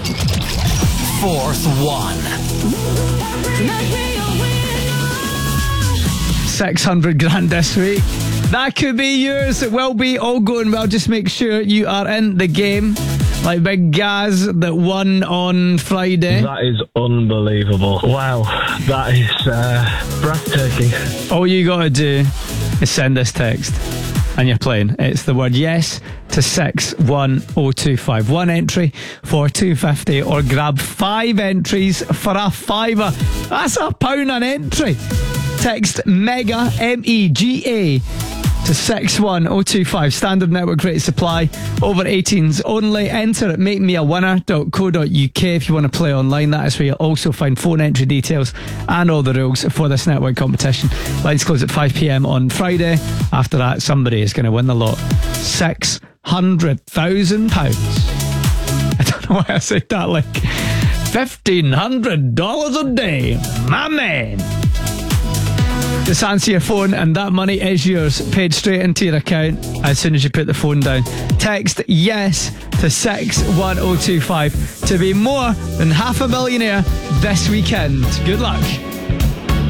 Fourth one. 600 grand this week. That could be yours. It will be. All going well. Just make sure you are in the game. Like Big Gaz that won on Friday. That is unbelievable. Wow. That is breathtaking. All you got to do is send this text and you're playing. It's the word yes to 61025. One entry for $2.50 or grab 5 entries for $5. That's £1 an entry. Text MEGA, MEGA, to 61025. Standard network rate supply. Over 18s only. Enter at makemeawinner.co.uk if you want to play online. That is where you'll also find phone entry details and all the rules for this network competition. Lines close at 5 p.m. on Friday. After that, somebody is going to win the lot. £600,000. I don't know why I said that like $1,500 a day. My man. Just answer your phone and that money is yours, paid straight into your account as soon as you put the phone down. Text yes to 61025 to be more than half a millionaire this weekend. Good luck.